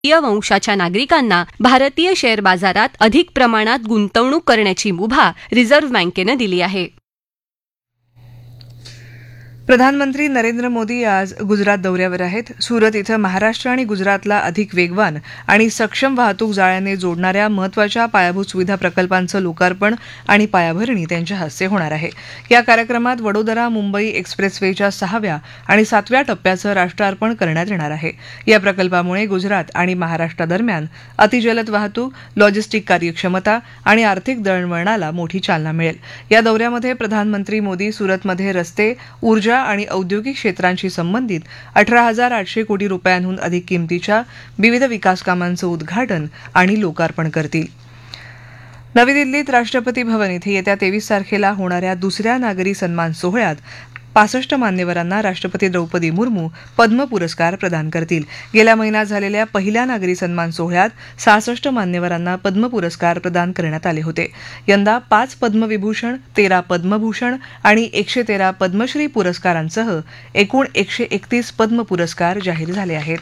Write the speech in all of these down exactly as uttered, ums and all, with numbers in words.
भारतीय वंशाच्या नागरिकांना भारतीय शेअर बाजारात अधिक प्रमाणात गुंतवणूक करण्याची मुभा रिझर्व्ह बँकेनं दिली आहे. प्रधानमंत्री नरेंद्र मोदी आज गुजरात दौऱ्यावर आहेत. सुरत इथं महाराष्ट्र आणि गुजरातला अधिक वेगवान आणि सक्षम वाहतूक जाळ्याने जोडणाऱ्या महत्वाच्या पायाभूत सुविधा प्रकल्पांचं लोकार्पण आणि पायाभरणी त्यांच्या हस्ते होणार आहे. या कार्यक्रमात वडोदरा मुंबई एक्सप्रेसवेच्या सहाव्या आणि सातव्या टप्प्याचं राष्ट्रार्पण करण्यात येणार आहे. या प्रकल्पामुळे गुजरात आणि महाराष्ट्रादरम्यान अतिजलद वाहतूक, लॉजिस्टिक कार्यक्षमता आणि आर्थिक दळणवळणाला मोठी चालना मिळेल. या दौऱ्यामध्ये प्रधानमंत्री मोदी सुरतमध्ये रस्ते, ऊर्जा आणि औद्योगिक क्षेत्रांशी संबंधित अठरा हजार आठशे कोटी रुपयांहून अधिक किमतीच्या विविध विकास कामांचं उद्घाटन आणि लोकार्पण करतील. नवी दिल्लीत राष्ट्रपती भवन इथे येत्या तेवीस तारखेला होणाऱ्या दुसऱ्या नागरी सन्मान सोहळ्यात पासष्ट मान्यवरांना राष्ट्रपती द्रौपदी मुर्मू पद्म पुरस्कार प्रदान करतील. गेल्या महिन्यात झालेल्या पहिल्या नागरी सन्मान सोहळ्यात सहासष्ट मान्यवरांना पद्म पुरस्कार प्रदान करण्यात आले होते. यंदा पाच पद्मविभूषण, तेरा पद्मभूषण आणि एकशे तेरा पद्मश्री पुरस्कारांसह एकूण एकशे एकतीस पद्म पुरस्कार जाहीर झाले आहेत.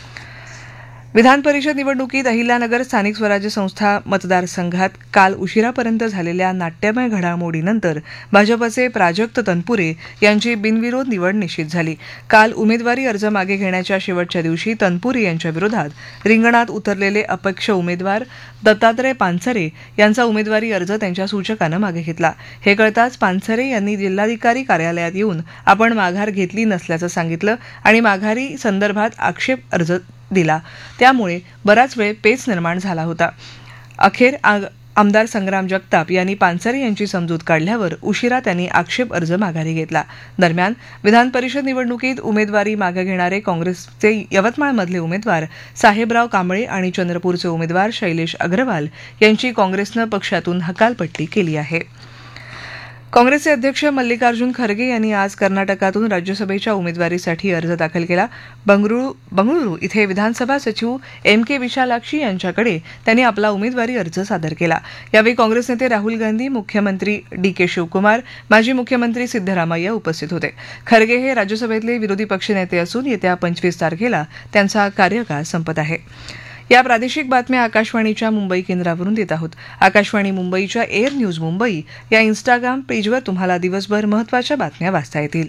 विधान परिषद निवडणुकीत अहिल्यानगर स्थानिक स्वराज्य संस्था मतदारसंघात काल उशिरापर्यंत झालेल्या नाट्यमय घडामोडीनंतर भाजपचे प्राजक्त तनपुरे यांची बिनविरोध निवड निश्चित झाली. काल उमेदवारी अर्ज मागे घेण्याच्या शेवटच्या दिवशी तनपुरे यांच्या विरोधात रिंगणात उतरलेले अपक्ष उमेदवार दत्तात्रय पानसरे यांचा उमेदवारी अर्ज त्यांच्या सूचकानं मागे घेतला. हे कळताच पानसरे यांनी जिल्हाधिकारी कार्यालयात येऊन आपण माघार घेतली नसल्याचं सांगितलं आणि माघारी संदर्भात आक्षेप अर्ज दिला. त्यामुळे बराच वेळ पेच निर्माण झाला होता. अखेर आमदार संग्राम जगताप यांनी पानसरे यांची समजूत काढल्यावर उशिरा त्यांनी आक्षेप अर्ज माघारी घेतला. दरम्यान विधान परिषद निवडणुकीत उमेदवारी मागे घेणारे काँग्रेसचे यवतमाळमधले उमेदवार साहेबराव कांबळे आणि चंद्रपूरचे उमेदवार शैलेश अग्रवाल यांची काँग्रेसनं पक्षातून हकालपट्टी केली आहे. काँग्रेसचे अध्यक्ष मल्लिकार्जुन खरगे यांनी आज कर्नाटकातून राज्यसभेच्या उमेदवारीसाठी अर्ज दाखल केला. बंगळुरू बंगळुरू इथे विधानसभा सचिव एम के विशालाक्षी यांच्याकडे त्यांनी आपला उमेदवारी अर्ज सादर केला. यावेळी काँग्रेस नेते राहुल गांधी, मुख्यमंत्री डी के शिवकुमार, माजी मुख्यमंत्री सिद्धरामय्या उपस्थित होते. खरगे हे राज्यसभेतले विरोधी पक्षनेते असून येत्या पंचवीस तारखेला त्यांचा कार्यकाळ संपत आहे. या प्रादेशिक बातम्या आकाशवाणीच्या मुंबई केंद्रावरून देत आहोत. आकाशवाणी मुंबईच्या एअर न्यूज मुंबई या इन्स्टाग्राम पेजवर तुम्हाला दिवसभर महत्त्वाच्या बातम्या वाचता येतील.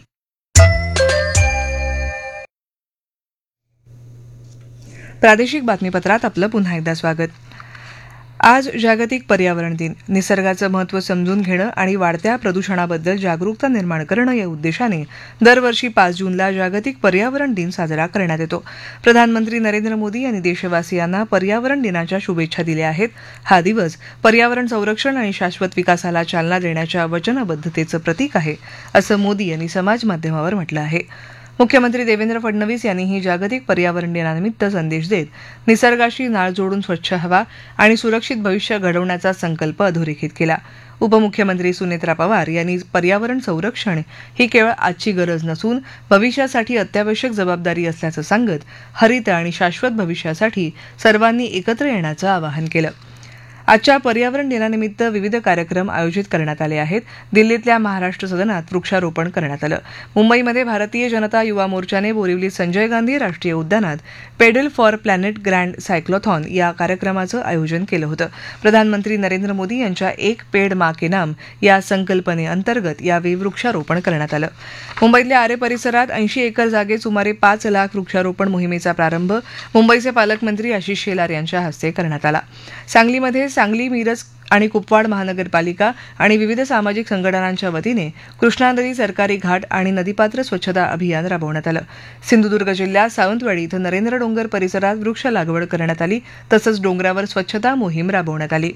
प्रादेशिक बातमीपत्रात आपलं पुन्हा एकदा स्वागत. आज जागतिक पर्यावरण दिन. निसर्गाचं महत्त्व समजून घेणं आणि वाढत्या प्रदूषणाबद्दल जागरूकता निर्माण करणं या उद्देशाने दरवर्षी पाच जूनला जागतिक पर्यावरण दिन साजरा करण्यात येतो. प्रधानमंत्री नरेंद्र मोदी यांनी देशवासियांना पर्यावरण दिनाच्या शुभेच्छा दिल्या आहेत. हा दिवस पर्यावरण संरक्षण आणि शाश्वत विकासाला चालना देण्याच्या वचनबद्धतेचं प्रतीक आहे, असं मोदी यांनी समाजमाध्यमावर म्हटलं आहे. मुख्यमंत्री देवेंद्र फडणवीस यांनीही जागतिक पर्यावरण दिनानिमित्त संदेश देत निसर्गाशी नाळ जोडून स्वच्छ हवा आणि सुरक्षित भविष्य घडवण्याचा संकल्प अधोरेखित केला. उपमुख्यमंत्री सुनेत्रा पवार यांनी पर्यावरण संरक्षण ही केवळ आजची गरज नसून भविष्यासाठी अत्यावश्यक जबाबदारी असल्याचं सांगत हरित आणि शाश्वत भविष्यासाठी सर्वांनी एकत्र येण्याचं आवाहन केलं. आजच्या पर्यावरण दिनानिमित्त विविध कार्यक्रम आयोजित करण्यात आले आहेत. दिल्लीतल्या महाराष्ट्र सदनात वृक्षारोपण करण्यात आलं. मुंबईमध्ये भारतीय जनता युवा मोर्चाने बोरिवलीत संजय गांधी राष्ट्रीय उद्यानात pedal for planet grand cyclothon या कार्यक्रमाचं आयोजन केलं होतं. प्रधानमंत्री नरेंद्र मोदी यांच्या एक पेड मा के नाम या संकल्पनेअंतर्गत यावेळी वृक्षारोपण करण्यात आलं. मुंबईतल्या आरे परिसरात ऐंशी एकर जागेत सुमारे पाच लाख वृक्षारोपण मोहिमेचा प्रारंभ मुंबईचे पालकमंत्री आशिष शेलार यांच्या हस्ते करण्यात आला. सांगलीमध्ये सांगली, मिरज आणि कुपवाड महानगरपालिका आणि विविध सामाजिक संघटनांच्या वतीने कृष्णा नदी, सरकारी घाट आणि नदीपात्र स्वच्छता अभियान राबवण्यात आलं. सिंधुदुर्ग जिल्ह्यात सावंतवाडी इथं नरेंद्र डोंगर परिसरात वृक्ष लागवड करण्यात आली. तसंच डोंगरावर स्वच्छता मोहीम राबवण्यात आली.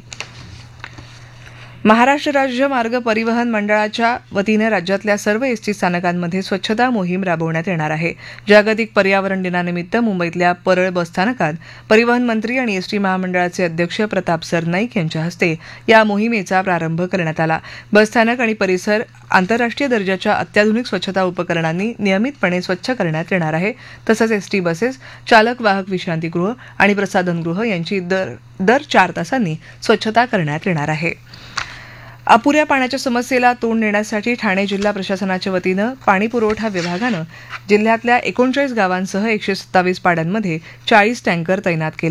महाराष्ट्र राज्य मार्ग परिवहन मंडळाच्या वतीने राज्यातल्या सर्व एसटी स्थानकांमध्ये स्वच्छता मोहीम राबवण्यात येणार आहे. जागतिक पर्यावरण दिनानिमित्त मुंबईतल्या परळ बसस्थानकात परिवहन मंत्री आणि एसटी महामंडळाचे अध्यक्ष प्रताप सरनाईक यांच्या हस्ते या मोहिमेचा प्रारंभ करण्यात आला. बसस्थानक आणि परिसर आंतरराष्ट्रीय दर्जाच्या अत्याधुनिक स्वच्छता उपकरणांनी नियमितपणे स्वच्छ करण्यात येणार आहे. तसंच एसटी बसेस, चालक वाहक विश्रांतीगृह आणि प्रसाधनगृह यांची दर दर चार तासांनी स्वच्छता करण्यात येणार आहे. अपुऱ्या पाण्याच्या समस्येला तोंड देण्यासाठी ठाणे जिल्हा प्रशासनाच्या वतीनं पाणी पुरवठा विभागानं जिल्ह्यातल्या एकोणचाळीस गावांसह एकशे सत्तावीस पाड्यांमध्ये चाळीस टँकर तैनात केले.